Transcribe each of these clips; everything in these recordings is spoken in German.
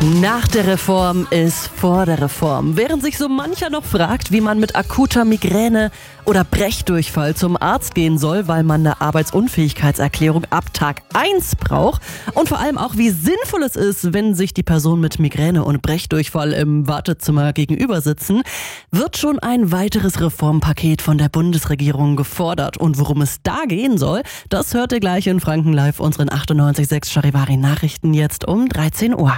Nach der Reform ist vor der Reform. Während sich so mancher noch fragt, wie man mit akuter Migräne oder Brechdurchfall zum Arzt gehen soll, weil man eine Arbeitsunfähigkeitserklärung ab Tag 1 braucht und vor allem auch, wie sinnvoll es ist, wenn sich die Person mit Migräne und Brechdurchfall im Wartezimmer gegenüber sitzen, wird schon ein weiteres Reformpaket von der Bundesregierung gefordert. Und worum es da gehen soll, das hört ihr gleich in Franken Live, unseren 98.6 Charivari Nachrichten jetzt um 13 Uhr.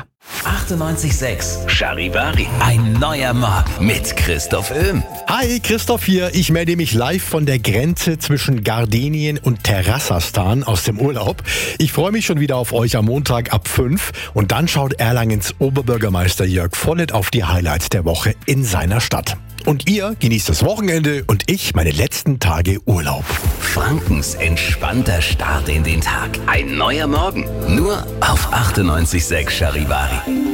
98.6 Charivari. Ein neuer Morgen mit Christoph Öhm. Hi, Christoph hier. Ich melde mich live von der Grenze zwischen Gardänien und Terrassastan aus dem Urlaub. Ich freue mich schon wieder auf euch am Montag ab 5 und dann schaut Erlangens Oberbürgermeister Jörg Vollet auf die Highlights der Woche in seiner Stadt. Und ihr genießt das Wochenende und ich meine letzten Tage Urlaub. Frankens entspannter Start in den Tag. Ein neuer Morgen. Nur auf 98.6 Charivari.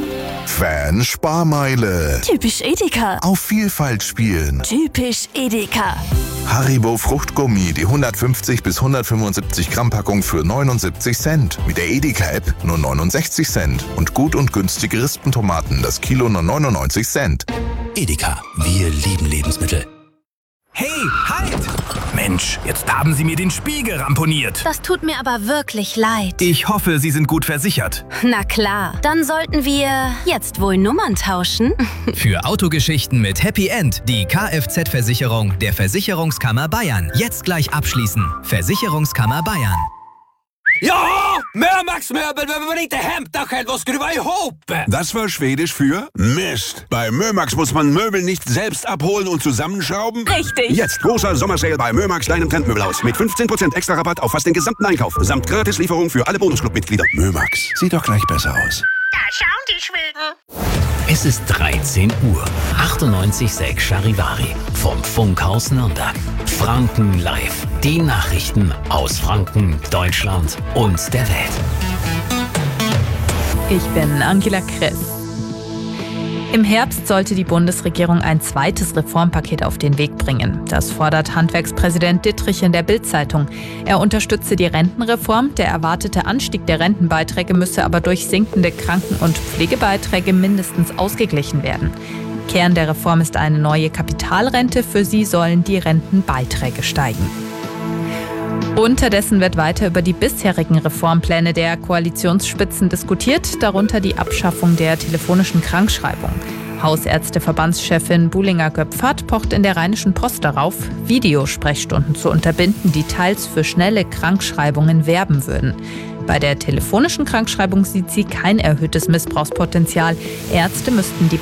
Fan-Sparmeile. Typisch Edeka. Auf Vielfalt spielen. Typisch Edeka. Haribo Fruchtgummi, die 150 bis 175 Gramm Packung für 79 Cent. Mit der Edeka-App nur 69 Cent. Und gut und günstige Rispentomaten, das Kilo nur 99 Cent. Edeka, wir lieben Lebensmittel. Hey, halt! Mensch, jetzt haben Sie mir den Spiegel ramponiert. Das tut mir aber wirklich leid. Ich hoffe, Sie sind gut versichert. Na klar, dann sollten wir jetzt wohl Nummern tauschen. Für Autogeschichten mit Happy End die Kfz-Versicherung der Versicherungskammer Bayern. Jetzt gleich abschließen. Versicherungskammer Bayern. Ja, Mömax Möbel behöver man inte hämta själv och skruva ihop. Das war Schwedisch für Mist. Bei Mömax muss man Möbel nicht selbst abholen und zusammenschrauben. Richtig. Jetzt großer Sommersale bei Mömax, deinem Trendmöbelhaus. Mit 15% extra Rabatt auf fast den gesamten Einkauf. Samt Gratislieferung für alle Bonusclub-Mitglieder. Mömax, sieht doch gleich besser aus. Da schauen die Schweden. Es ist 13 Uhr. 98.6 Charivari. Vom Funkhaus Nürnberg. Franken Live. Die Nachrichten aus Franken, Deutschland und der Welt. Ich bin Angela Kress. Im Herbst sollte die Bundesregierung ein zweites Reformpaket auf den Weg bringen. Das fordert Handwerkspräsident Dittrich in der Bild-Zeitung. Er unterstütze die Rentenreform. Der erwartete Anstieg der Rentenbeiträge müsse aber durch sinkende Kranken- und Pflegebeiträge mindestens ausgeglichen werden. Kern der Reform ist eine neue Kapitalrente. Für sie sollen die Rentenbeiträge steigen. Unterdessen wird weiter über die bisherigen Reformpläne der Koalitionsspitzen diskutiert, darunter die Abschaffung der telefonischen Krankschreibung. Hausärzteverbandschefin Buhlinger-Göpfert pocht in der Rheinischen Post darauf, Videosprechstunden zu unterbinden, die teils für schnelle Krankschreibungen werben würden. Bei der telefonischen Krankschreibung sieht sie kein erhöhtes Missbrauchspotenzial. Ärzte müssten die